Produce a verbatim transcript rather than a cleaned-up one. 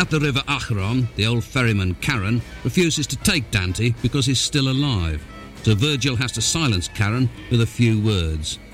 At the river Acheron, the old ferryman Charon refuses to take Dante because he's still alive. So Virgil has to silence Charon with a few words.